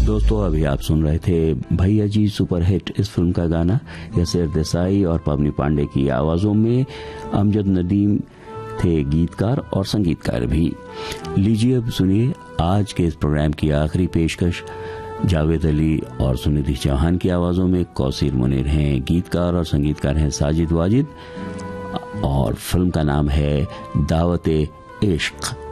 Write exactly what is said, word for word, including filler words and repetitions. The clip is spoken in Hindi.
दोस्तों अभी आप सुन रहे थे भैया जी सुपरहिट इस फिल्म का गाना यासिर देसाई और पवनी पांडे की आवाजों में। अमजद नदीम थे गीतकार और संगीतकार भी। लीजिए अब सुनिए आज के इस प्रोग्राम की आखिरी पेशकश। जावेद अली और सुनिधि चौहान की आवाजों में कौसिर मुनीर हैं गीतकार और संगीतकार हैं साजिद वाजिद और फिल्म का नाम है दावत-ए-इश्क।